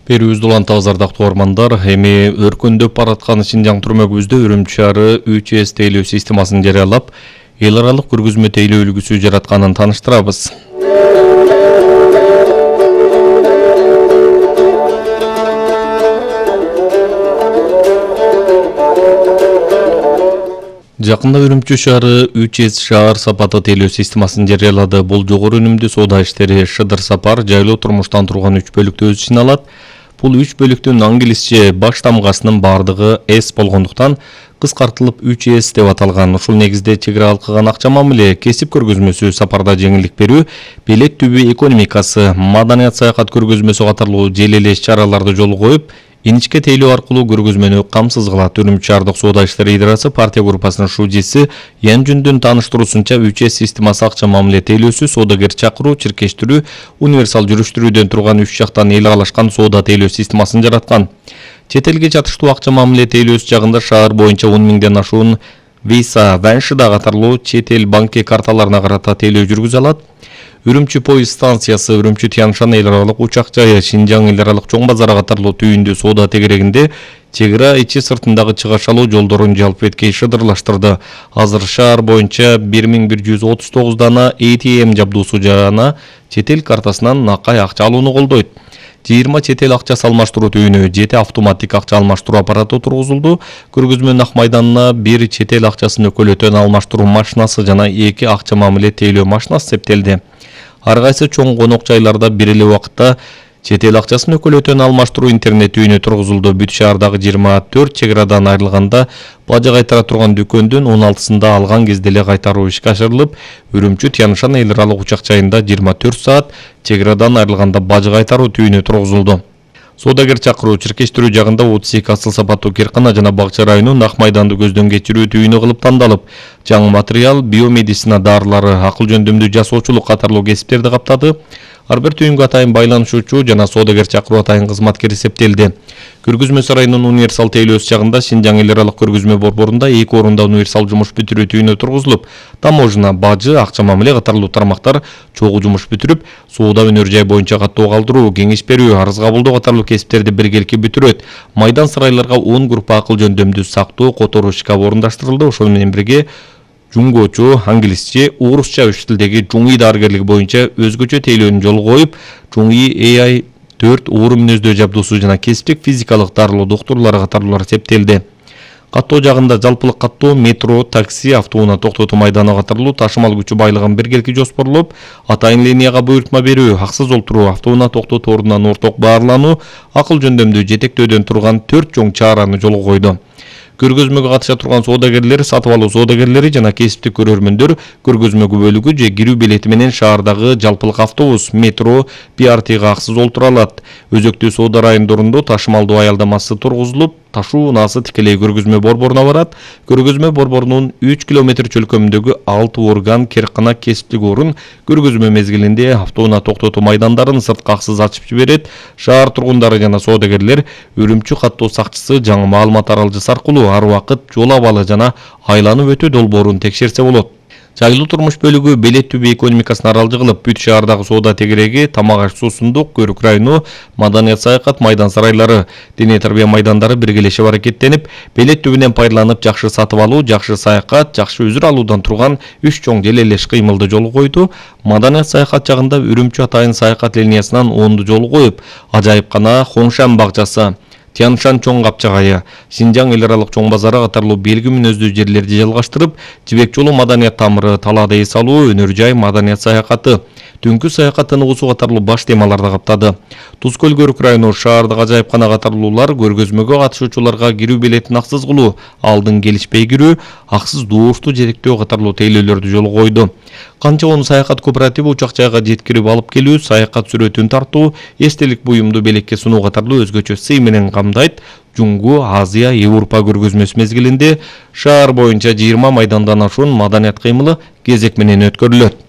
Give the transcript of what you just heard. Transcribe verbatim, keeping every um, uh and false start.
Берүүбүздү улантабыз ардактуу угармандар. Эми өркөндөп бараткан Шинжаң түрмөгүбүздө Үрүмчү шаары үч эс тейлөө системасын жарыялап, эл аралык көргөзмө тейлөө үлгүсү жаратканын тааныштырабыз. Жакында Үрүмчү шаары үч эс шаар сапаты тейлөө системасын жарыялады. Бул жогору өнүмдүү соода иштери, шыдыр сапар, жайлуу турмуштан турган үч бөлүктө өз ичине алат. Бул үч бөлүктүн англисче баш тамгасынын бардыгы S болгондуктан кыскартылып үч эс деп аталган. Ушул негизде чек ара алкаган акча мамиле, кесип көргөзмөсү, сапарда жеңилдик берүү, билет түбү экономикасы, маданият саякат көргөзмөсү катарлуу желеле иш-чараларды жолго коюп, иничке тейлөө аркылуу көргөзмөнү камсыз кылат. Үрүмчү шаардык соода иштери идарасы партия группасынын шужиси Ян Жүндүн тааныштыруусунча үч эс системасы акча мамиле тейлөөсү, соодагер чакыруу, чиркештирүү, универсал жүрүштүрүүдөн турган үч жактан эл аралашкан соода тейлөө системасын жараткан. Чет элге жатыштуу акча мамиле тейлөөсү жагында шаар боюнча он миңден ашуун Visa, Vanshida катарлуу чет эл банки карталарына карата тейлөө жүргүзө алат. Үрүмчү поезд станциясы, Үрүмчү Тянь-Шань эл аралык учак жайы, Шинжаң эл аралык чоң базары катарлуу түйүндүү соода тегерегинде чек ара ичи сыртындагы чыгашалуу жолдорун жалпы эткей шыдырлаштырды. Азыр шаар боюнча бир миң бир жүз отуз тогуз дана A T M жабдуусу жана чет эл картасынан накай акча алууну колдойт. жыйырма чет эл акчасы алмаштыруу түйүнү, жети автоматтик акча алмаштыруу аппараты тургузулду. Көргөзмөнүн ак майданына бир чет эл акчасын өкөлөтөн алмаштыруу машинасы жана эки акча мамиле тейлөө машинасы септелди. Ар кайсы чоң конок жайларда бир эле убакытта чет эл акчасын өкөлөтөн алмаштыруу интернет үйүнө тургузулду. Бүт шаардагы жыйырма төрт чек арадан айрылганда бажы кайтара турган дүкөндүн он алтысында алган кезде эле кайтаруу ишке ашырылып, Үрүмчү Тянь-Шань эл аралык учак жайында жыйырма төрт саат чек арадан айрылганда бажы кайтаруу түйүнү тургузулду. Соодагер чакыруу, чиркештирүү жагында отуз эки асыл сапаттуу киркана жана бакча районунун ак майданды көздөн кечирүү түйүнү кылып тандалып, жаңы материал, биомедицина дарылары, акыл жөндөмдүү жасоочулук катарлуу кесиптерди каптады. Ар бир түйүнгө атайын байланышуучу жана соодагер чакыруу атайын кызматкер эсептелди. Көргөзмө сарайынын универсал тейлөөсү жагында Шинжаң эл аралык көргөзмө борборунда эки орунда универсал жумуш бүтүрүү түйүнү тургузулуп, таможня, бажы, акча мамиле катарлуу тармактар чогуу жумуш бүтүрүп, соода өнөр жай боюнча каттоо калтыруу, кеңеш берүү, арыз кабылдоо катарлуу кесиптерди биргеликке бүтүрөт. Майдан сарайларга он группа акыл жөндөмдүү сактоо, которуу шкаф орундаштырылды. Ошол менен бирге жунгочу, англисче, орусча үч тилдеги жуңи дарыгерлиги боюнча өзгөчө тейлөөнү жолго коюп, жуңи A I төрт оор мүнөздөө жабдуусу жана кесиптик физикалык дарылоо доктурлары катарлуулар септелди. Каттоо жагында жалпылык каттоо, метро, такси, автоунаа токтотуу майданы катарлуу ташымал күчү байлыгын биргеликке жоспорлоп, атайын линияга буйртма берүү, аксыз олтуруу, автоунаа токтотуу ордунан орток баарлануу, акыл жөндөмдүү жетектөөдөн турган төрт чоң чараны жолго койду. Көргөзмөгө катыша турган соодагерлер, сатып алуу соодагерлери жана кесиптик көрөрмөндөр көргөзмө күбөлүгү же кирүү билети менен шаардагы жалпылык автобус, метро, P R T-га аксыз олтура алат. Өзөктүү соода райондорунда ташымалдуу аялдамасы тургузулуп, ташуу унаасы тикелей көргөзмө борборуна барат. Көргөзмө борборунун үч километр чөлкөмүндөгү алты орган киркана кесиптик орун көргөзмө мезгилинде автоунаа токтотуу майдандарын сырткы аксыз ачып жиберет. Шаар тургундары жана соодагерлер Үрүмчү каттоо сакчысы жаңы маалымат аралжысы аркылуу ар убакыт жол абалы жана айланып өтүү долбоорун текшерсе болот. Жайлуу турмуш бөлүгү билет түбү экономикасына аралжы кылып, бүт шаардагы соода тегереги, тамак аш суусундук, көрүк району, маданият саякат майдан сарайлары, диний тарбия майдандары биргелешип аракеттенип, билет түбүнөн пайдаланып жакшы сатып алуу, жакшы саякат, жакшы үзүр алуудан турган үч чоң желелеш кыймылды жолго койду. Маданият саякат жагында Үрүмчү атайын саякат линиясынан онду жолго коюп, ажайыпкана Хоңшан бакчасы, Тянь-Шань чоң капчагайы, Шинжаң эл аралык чоң базары катарлуу белги мүнөздүү жерлерди жалгаштырып, Жибек жолу маданият тамыры, талаада эс алуу, өнөр жай маданият саякаты, түнкү саякаттын угусу катарлуу баш темаларды каптады. Туз көл көрүк району, шаардык ажайыпкана катарлуулар көргөзмөгө катышуучуларга кирүү билетин аксыз кылуу, алдын келишпей кирүү, аксыз доошту жетектөө катарлуу тейлөөлөрдү жолго койду. Канча он саякат кооперативи учак жайга жеткирип алып келүү, саякат сүрөтүн тартуу, эстелик буюмду белекке сунуу катарлуу өзгөчө сый менен камдайт. Жуңгу, Азия, Европа көргөзмөсү мезгилинде шаар боюнча жыйырма майдандан ашуун маданият кыймылы кезек менен өткөрүлөт.